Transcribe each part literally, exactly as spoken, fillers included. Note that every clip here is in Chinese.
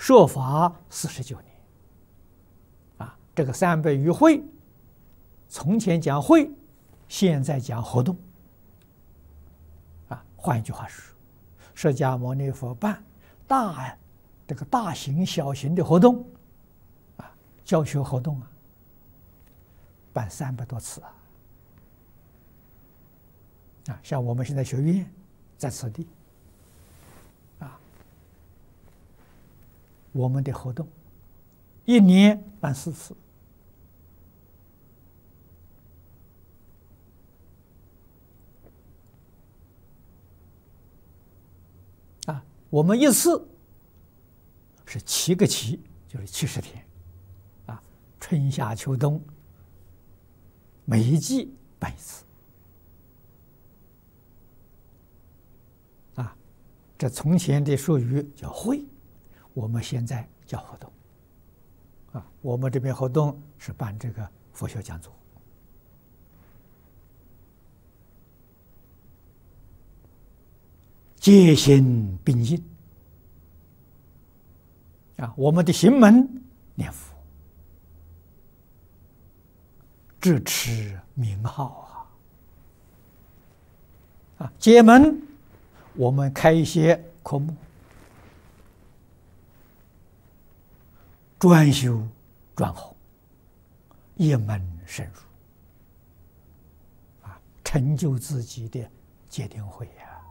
说法四十九年。啊，这个三百余会，从前讲会，现在讲活动。啊，换一句话说，释迦牟尼佛办大这个大型、小型的活动，啊，教学活动啊，办三百多次啊。啊，像我们现在学院在此地，啊，我们的活动一年办四次，啊，我们一次是七个期，就是七十天，啊，春夏秋冬每一季办一次。这从前的术语叫会，我们现在叫活动。啊，我们这边活动是办这个佛学讲座。戒心并进。啊，我们的行门念佛，智持名号啊。啊，戒门。我们开一些科目，专修专弘，一门深入，啊，成就自己的戒定慧呀！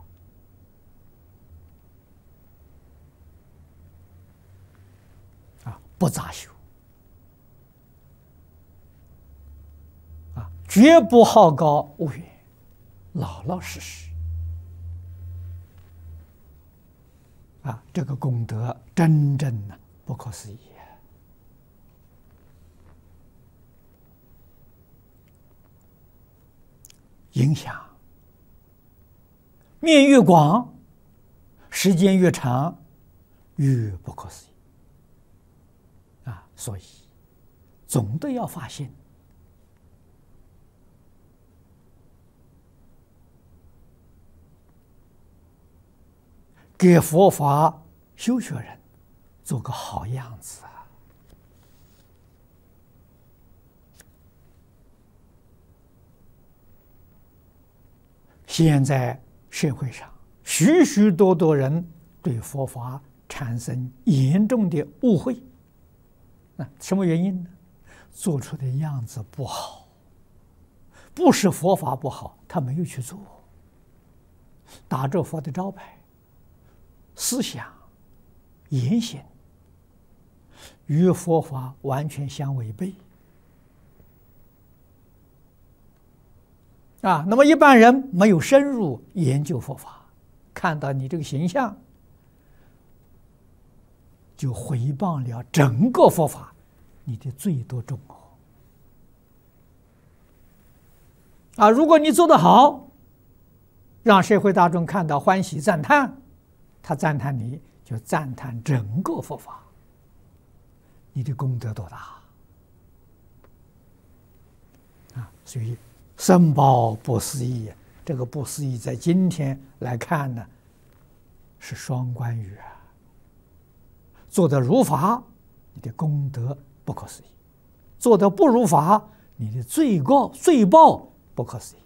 啊，不杂修，啊，绝不好高骛远，老老实实。啊，这个功德真正的不可思议啊！影响面越广，时间越长，越不可思议啊！所以总得要发现。给佛法修学人做个好样子啊！现在社会上许许多多人对佛法产生严重的误会，啊，什么原因呢？做出的样子不好，不是佛法不好，他没有去做，打着佛的招牌。思想、言行与佛法完全相违背啊！那么一般人没有深入研究佛法，看到你这个形象，就毁谤了整个佛法，你的罪多重哦！啊，如果你做得好，让社会大众看到欢喜赞叹。他赞叹你，就赞叹整个佛法，你的功德多大啊！所以僧宝不思议，这个不思议在今天来看呢，是双关语啊。做得如法，你的功德不可思议；做得不如法，你的罪告罪报不可思议。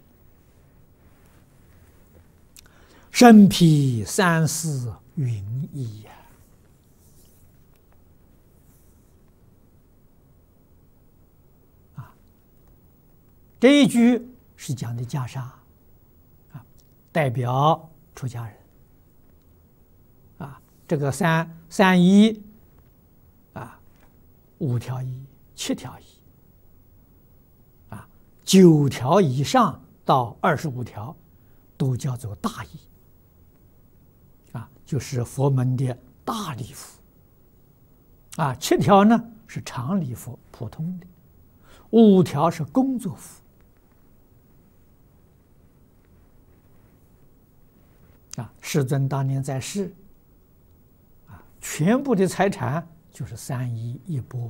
身披三世云衣呀！啊，这一句是讲的袈裟，啊，代表出家人。啊，这个三三衣，啊，五条衣、七条衣，啊，九条以上到二十五条，都叫做大衣。啊，就是佛门的大礼服。啊，七条呢是常礼服，普通的；五条是工作服。啊，世尊当年在世，啊，全部的财产就是三衣一钵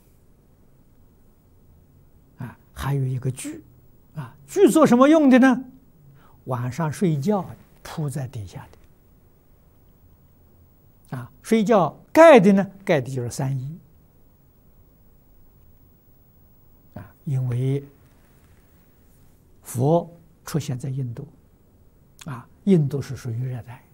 啊。啊，还有一个具，啊，具做什么用的呢？晚上睡觉铺在底下的。 啊，睡觉盖的呢，盖的就是三衣啊，因为佛出现在印度，啊，印度是属于热带。